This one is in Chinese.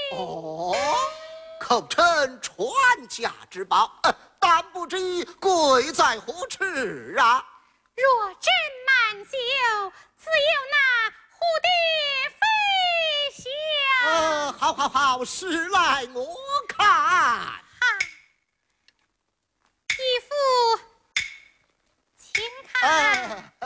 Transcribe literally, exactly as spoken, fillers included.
哦，口称传家之宝，呃、但不知贵在何处啊？ 若斟满酒，自有那蝴蝶飞翔。 呃，好好好，使来我看。 哈，义父，请看。 呃